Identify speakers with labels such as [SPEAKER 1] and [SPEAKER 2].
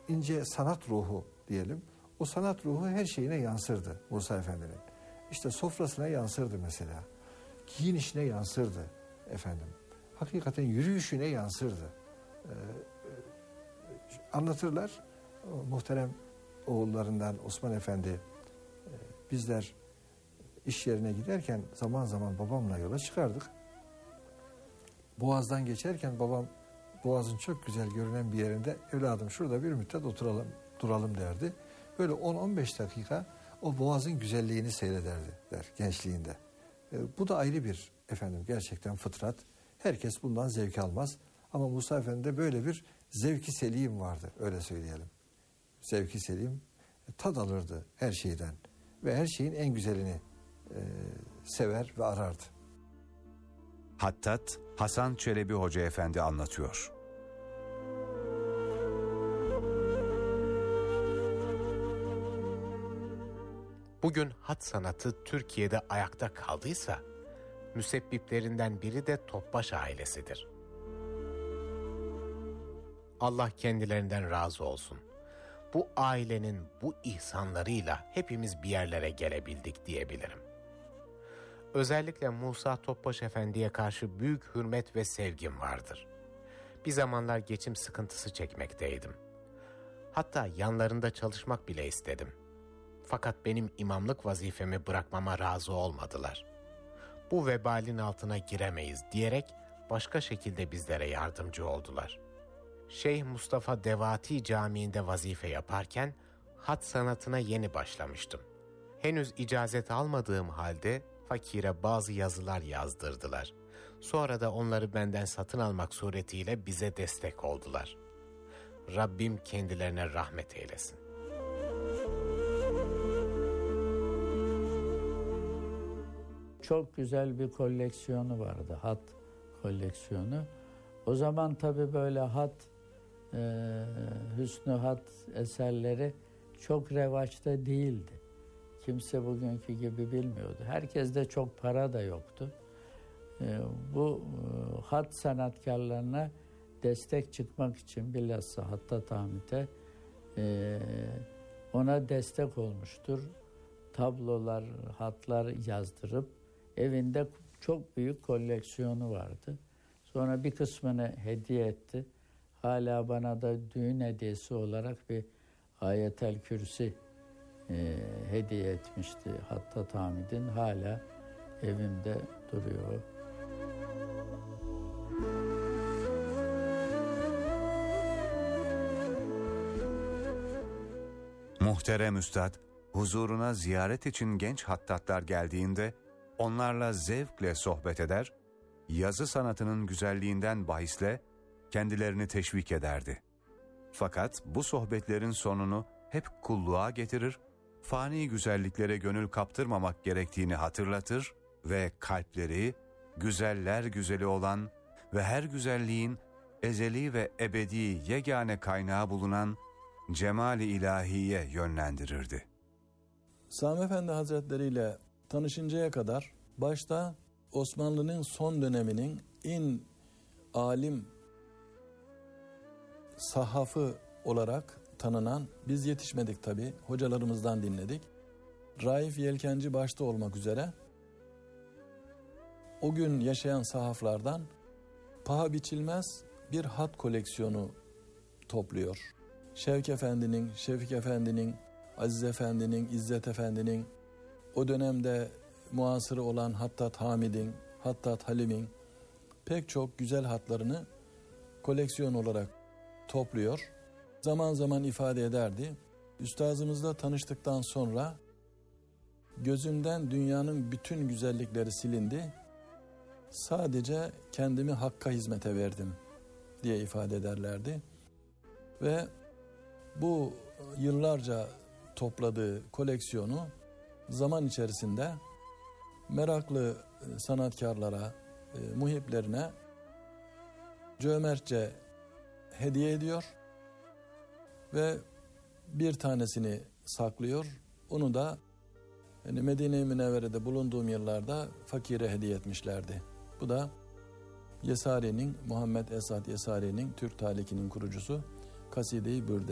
[SPEAKER 1] ince sanat ruhu diyelim. O sanat ruhu her şeyine yansırdı Musa Efendi'nin. İşte sofrasına yansırdı mesela. Giyinişine yansırdı efendim. Hakikaten yürüyüşüne yansırdı. Anlatırlar muhterem oğullarından Osman Efendi, bizler iş yerine giderken zaman zaman babamla yola çıkardık. Boğaz'dan geçerken babam Boğaz'ın çok güzel görünen bir yerinde evladım şurada bir müddet duralım derdi. Böyle 10-15 dakika o Boğaz'ın güzelliğini seyrederdi der gençliğinde. Bu da ayrı bir efendim gerçekten fıtrat. Herkes bundan zevk almaz. Ama Musa Efendi'de böyle bir zevki selim vardı, öyle söyleyelim. Zevki selim, tad alırdı her şeyden ve her şeyin en güzelini sever ve arardı.
[SPEAKER 2] Hattat Hasan Çelebi Hoca Efendi anlatıyor.
[SPEAKER 3] Bugün hat sanatı Türkiye'de ayakta kaldıysa, müsebbiplerinden biri de Topbaş ailesidir. Allah kendilerinden razı olsun. Bu ailenin bu ihsanlarıyla hepimiz bir yerlere gelebildik diyebilirim. Özellikle Musa Topbaş Efendi'ye karşı büyük hürmet ve sevgim vardır. Bir zamanlar geçim sıkıntısı çekmekteydim. Hatta yanlarında çalışmak bile istedim. Fakat benim imamlık vazifemi bırakmama razı olmadılar. Bu vebalin altına giremeyiz diyerek başka şekilde bizlere yardımcı oldular. Şeyh Mustafa Devati Camii'nde vazife yaparken hat sanatına yeni başlamıştım. Henüz icazet almadığım halde fakire bazı yazılar yazdırdılar. Sonra da onları benden satın almak suretiyle bize destek oldular. Rabbim kendilerine rahmet eylesin.
[SPEAKER 4] Çok güzel bir koleksiyonu vardı, hat koleksiyonu. O zaman tabii böyle hat, hüsnü hat eserleri çok revaçta değildi. Kimse bugünkü gibi bilmiyordu. Herkeste çok para da yoktu. Bu hat sanatkarlarına destek çıkmak için bilhassa Hattat Hamit'e ona destek olmuştur. Tablolar, hatlar yazdırıp evinde çok büyük koleksiyonu vardı. Sonra bir kısmını hediye etti. Hala bana da düğün hediyesi olarak bir Ayetel Kürsi hediye etmişti Hattat Hamid'in. Hala evimde duruyor.
[SPEAKER 2] Muhterem Üstad, huzuruna ziyaret için genç hattatlar geldiğinde onlarla zevkle sohbet eder, yazı sanatının güzelliğinden bahisle kendilerini teşvik ederdi. Fakat bu sohbetlerin sonunu hep kulluğa getirir, fani güzelliklere gönül kaptırmamak gerektiğini hatırlatır ve kalpleri güzeller güzeli olan ve her güzelliğin ezeli ve ebedi yegane kaynağı bulunan Cemal-i İlahi'ye yönlendirirdi.
[SPEAKER 5] Sami Efendi Hazretleri ile tanışıncaya kadar başta Osmanlı'nın son döneminin en alim sahafı olarak tanınan, biz yetişmedik tabii, hocalarımızdan dinledik. Raif Yelkenci başta olmak üzere o gün yaşayan sahaflardan paha biçilmez bir hat koleksiyonu topluyor. Şevk Efendi'nin, Şefik Efendi'nin, Aziz Efendi'nin, İzzet Efendi'nin, o dönemde muasırı olan Hattat Hamid'in, Hattat Halim'in pek çok güzel hatlarını koleksiyon olarak topluyor. Zaman zaman ifade ederdi. Üstazımızla tanıştıktan sonra gözümden dünyanın bütün güzellikleri silindi. Sadece kendimi Hakk'a hizmete verdim diye ifade ederlerdi. Ve bu yıllarca topladığı koleksiyonu zaman içerisinde meraklı sanatkarlara, muhiplerine cömertçe hediye ediyor ve bir tanesini saklıyor. Onu da Medine-i Münevvere'de bulunduğum yıllarda fakire hediye etmişlerdi. Bu da Yesari'nin, Muhammed Esad Yesari'nin, Türk Taliki'nin kurucusu Kaside-i Bürde.